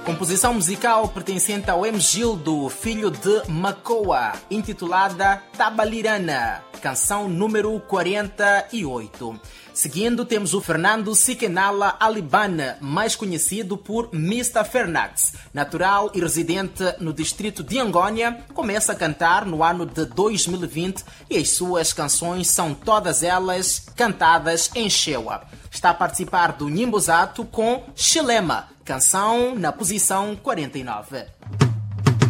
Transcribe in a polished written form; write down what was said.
Composição musical pertencente ao Gildo, filho de Macoa, intitulada Tabalirana, canção número 48. Seguindo, temos o Fernando Sikenala Alibana, mais conhecido por Mr. Fernax. Natural e residente no distrito de Angônia, começa a cantar no ano de 2020 e as suas canções são todas elas cantadas em Shewa. Está a participar do Nyimbozato com Chilema, canção na posição 49.